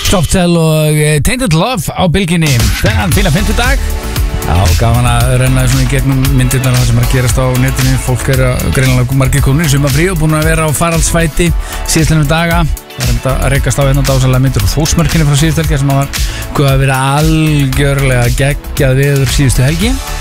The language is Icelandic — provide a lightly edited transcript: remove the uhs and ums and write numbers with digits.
Softcell og Tainted Love á bylginni þennan fína fimmtudag. Já, gaman að renna svona í gegnum myndirnar það sem er að gerast á netinu. Fólk greinilega margir konur sem að frí og búin að vera á faraldsfæti síðastlinnum daga. Það er að reykast á hérna dásalega myndir úr Þórsmörkinni frá síðustu helgi sem að vera algjörlega geggjað veður síðustu helgi.